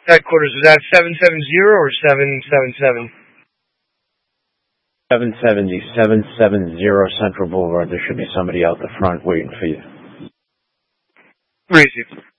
Headquarters, is that 770 or 777? 770 Central Boulevard. There should be somebody out the front waiting for you. Where is it?